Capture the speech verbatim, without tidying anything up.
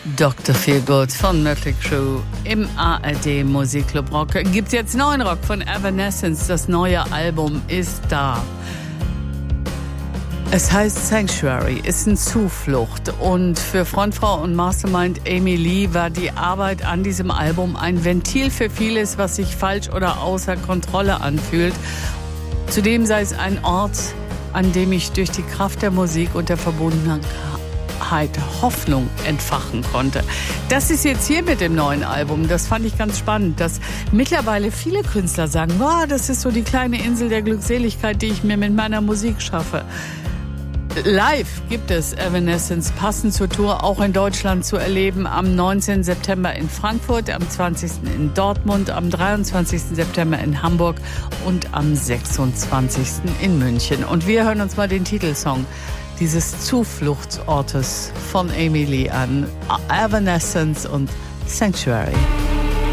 Doktor Feelgood von Mötley Crüe im A R D Musikclub Rock. Gibt jetzt neuen Rock von Evanescence. Das neue Album ist da. Es heißt Sanctuary, ist eine Zuflucht. Und für Frontfrau und Mastermind Amy Lee war die Arbeit an diesem Album ein Ventil für vieles, was sich falsch oder außer Kontrolle anfühlt. Zudem sei es ein Ort, an dem ich durch die Kraft der Musik und der Verbundenheit Hoffnung entfachen konnte. Das ist jetzt hier mit dem neuen Album. Das fand ich ganz spannend, dass mittlerweile viele Künstler sagen, wow, das ist so die kleine Insel der Glückseligkeit, die ich mir mit meiner Musik schaffe. Live gibt es Evanescence passend zur Tour auch in Deutschland zu erleben. Am neunzehnten September in Frankfurt, am zwanzigsten in Dortmund, am dreiundzwanzigsten September in Hamburg und am sechsundzwanzigsten in München. Und wir hören uns mal den Titelsong dieses Zufluchtsortes von Amy Lee an. Evanescence und Sanctuary.